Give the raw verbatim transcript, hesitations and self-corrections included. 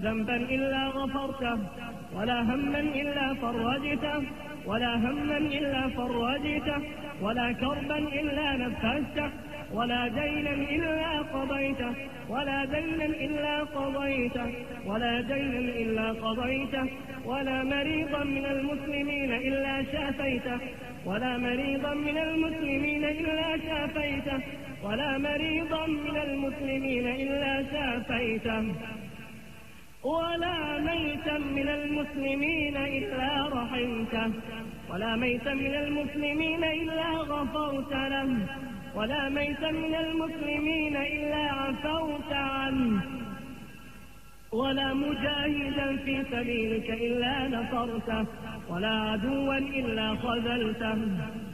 ذنبا إلا غفرته ولا هما إلا فرجته ولا هما إلا فرجته ولا كربا إلا نفسته ولا دينا إلا قضيته ولا دينا إلا قضيته ولا دينا إلا قضيته ولا مريضا من المسلمين إلا شافيته ولا مريضا من المسلمين إلا شافيته ولا مريضا من المسلمين إلا شافيته ولا ميتا من المسلمين إلا رحمته ولا ميتا من المسلمين إلا غفرت له ولا ميتا من المسلمين إلا عفوت عنه ولا مجاهدا في سبيلك إلا نصرته ولا عدوا إلا خذلته